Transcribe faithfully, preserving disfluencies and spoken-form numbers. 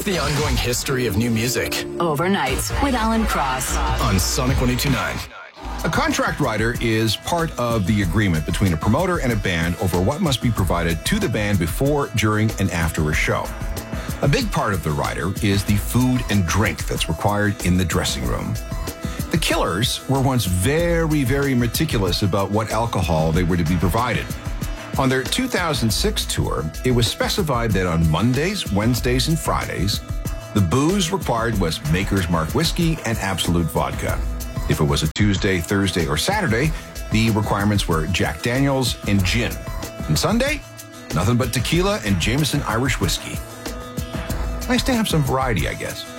the ongoing history of new music. Overnights with Alan Cross on Sonic one oh two point nine. A contract rider is part of the agreement between a promoter and a band over what must be provided to the band before, during, and after a show. A big part of the rider is the food and drink that's required in the dressing room. The Killers were once very, very meticulous about what alcohol they were to be provided. On their two thousand six tour, it was specified that on Mondays, Wednesdays, and Fridays, the booze required was Maker's Mark whiskey and Absolute vodka. If it was a Tuesday, Thursday, or Saturday, the requirements were Jack Daniels and gin. And Sunday, nothing but tequila and Jameson Irish whiskey. Nice to have some variety, I guess.